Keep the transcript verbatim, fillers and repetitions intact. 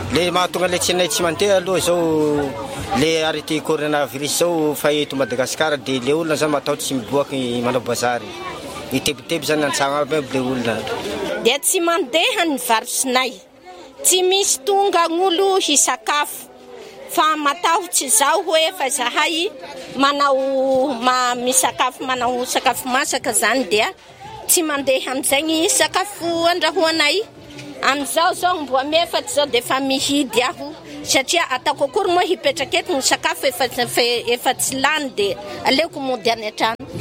Le mahatonga le tsinay tsy mandeha aloha zao le arrêté coronavirus zao fa eto Madagasikara dia le olona zany matahotra tsy miboaky manao bazary. Itebiteby zany antsagna aby le olona. Dia tsy mandeha ny varosinay. Tsy misy tonga gn'olo hisakafo. Fa matahotra zao hoe fa zahay manao ma misakafo manao sakafo masaka zany dia tsy mandeha am'izay sakafo andrahoanay. Am'izao zao mbo amefaty zao dia efa mihidy aho satria ataoko akory moa hipetraka eto ny sakafo efa efa tsy lany dia aleoko mody any an-trano.